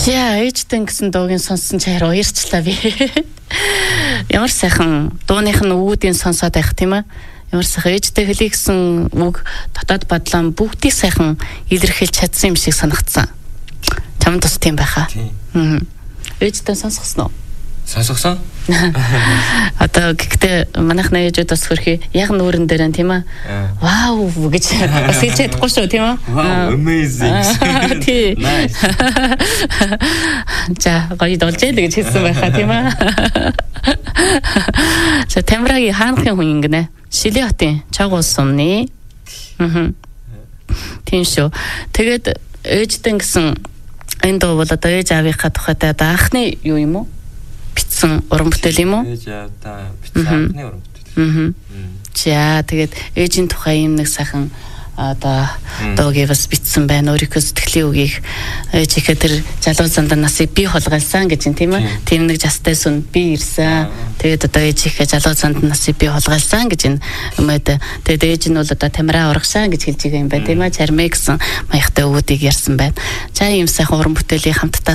За ээжтэй гэсэн дуугийн сонссон чи харин уярчлаа би. Ямар сайхан дууных нь үүдийн сонсоод байх тийм ээ. Ямар сайхан ээжтэй хэлий гэсэн үг дотоод бодлоо бүгдийг сайхан илэрхийлж чадсан юм шиг санагдсан. Чамд бас тийм байхаа. Ээжтэй сонсгосноо. Сонсгосон? Одоо гэхдээ манайх ээжүүд бас хөрхи яг нүүрэн дээр нь тийм ээ. Вау гэж бас хэлж чадахгүй шүү тийм ээ. Amazing. Тий. Nice. За гоё дуулжээ гэж хэлсэн байхаа тийм ээ. За Тамирагийн хаанхын хүн ингэнэ. Шилээ хотын Чагуул сумны. Тийм шүү. Тэгээд ээжтэй гэсэн энэ дуу бол одоо ээж аавынхаа тухайтай одоо анхны юу юм уу? Битсэн уран бүтээл юм уу? Ээж аавдаа битсэн анхны уран бүтээл. За тэгээд ээжийн тухай юм нэг сайхан одоо дуугийг бас битсэн байна. Өөрийнхөө сэтгэлийн үгийг ээжийнхээ тэр залуу зандаа насыг би хулгайлсан гэж юм тийм ээ. Тэр нэг жастай сүн би ирсэн. Тэгээд одоо ээжийнхээ залуу занд насыг би хулгайлсан гэж юмээд тэгээд ээж нь бол одоо Тамира урагшаа гэж хэлж байгаа юм байна тийм ээ. Чармэ гэсэн маягтай өвөдийг ярьсан байна. За ийм сайхан уран бүтээлийн хамтдаа